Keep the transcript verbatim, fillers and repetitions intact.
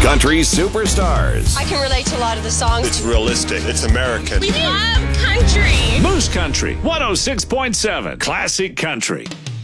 Country superstars. I can relate to a lot of the songs. It's realistic. It's American. We love country. Moose Country, one oh six point seven, Classic Country.